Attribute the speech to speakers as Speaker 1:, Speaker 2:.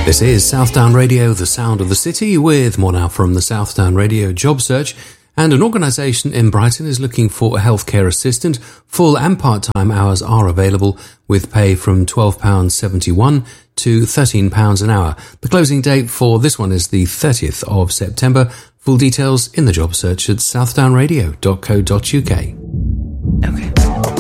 Speaker 1: This is Southdown Radio, the sound of the city, with more now from the Southdown Radio job search. And an organisation in Brighton is looking for a healthcare assistant. Full and part-time hours are available, with pay from £12.71 to £13 an hour. The closing date for this one is the 30th of September. Full details in the job search at southdownradio.co.uk.
Speaker 2: Okay.